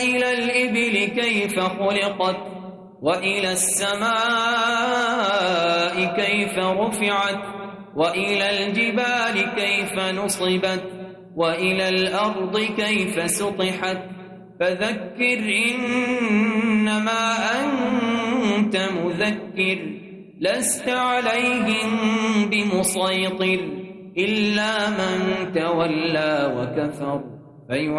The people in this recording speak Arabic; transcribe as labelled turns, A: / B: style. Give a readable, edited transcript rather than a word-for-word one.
A: إلى الإبل كيف خلقت وإلى السماء كيف رفعت وإلى الجبال كيف نصبت وإلى الأرض كيف سطحت فذكر إنما أنت مذكر لست عليهم بمسيطر إلا من تولى وكفر